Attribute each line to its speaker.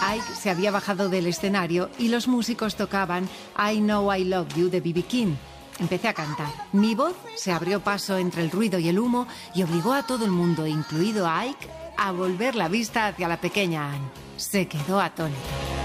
Speaker 1: Ike se había bajado del escenario y los músicos tocaban I Know I Love You de B.B. King. Empecé a cantar. Mi voz se abrió paso entre el ruido y el humo y obligó a todo el mundo, incluido a Ike, a volver la vista hacia la pequeña Anne. Se quedó atónita.